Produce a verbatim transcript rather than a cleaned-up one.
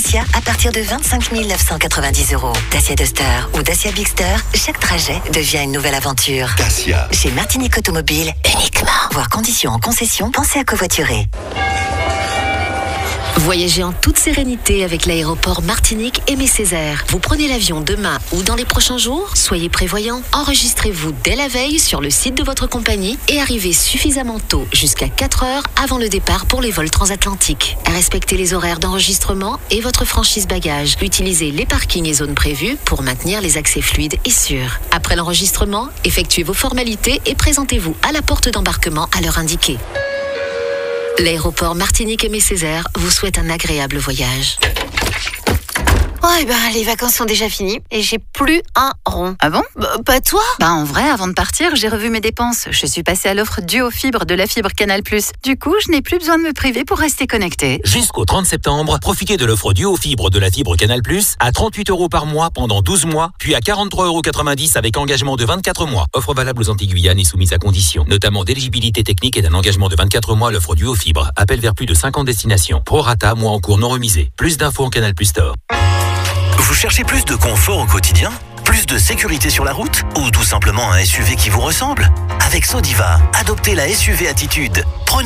Dacia à partir de vingt-cinq mille neuf cent quatre-vingt-dix euros. Dacia Duster ou Dacia Bigster, chaque trajet devient une nouvelle aventure. Dacia. Chez Martinique Automobile, uniquement. Voir conditions en concession, pensez à covoiturer. Voyagez en toute sérénité avec l'aéroport Martinique Aimé Césaire. Vous prenez l'avion demain ou dans les prochains jours? Soyez prévoyants. Enregistrez-vous dès la veille sur le site de votre compagnie et arrivez suffisamment tôt, jusqu'à quatre heures avant le départ pour les vols transatlantiques. Respectez les horaires d'enregistrement et votre franchise bagage. Utilisez les parkings et zones prévues pour maintenir les accès fluides et sûrs. Après l'enregistrement, effectuez vos formalités et présentez-vous à la porte d'embarquement à l'heure indiquée. L'aéroport Martinique Aimé Césaire vous souhaite un agréable voyage. Oh, et ben, les vacances sont déjà finies et j'ai plus un rond. Ah bon? Bah, pas toi? Bah, en vrai, avant de partir, j'ai revu mes dépenses. Je suis passée à l'offre Duo Fibre de la fibre Canal plus. Du coup, je n'ai plus besoin de me priver pour rester connectée. Jusqu'au trente septembre, profitez de l'offre Duo Fibre de la fibre Canal plus à trente-huit euros par mois pendant douze mois, puis à quarante-trois euros quatre-vingt-dix avec engagement de vingt-quatre mois. Offre valable aux Antilles-Guyane et soumise à conditions, notamment d'éligibilité technique et d'un engagement de vingt-quatre mois. L'offre Duo Fibre. Appel vers plus de cinquante destinations. Prorata, mois en cours non remisé. Plus d'infos en Canal plus Store. Vous cherchez plus de confort au quotidien? Plus de sécurité sur la route? Ou tout simplement un S U V qui vous ressemble? Avec Sodiva, adoptez la S U V Attitude. Prenez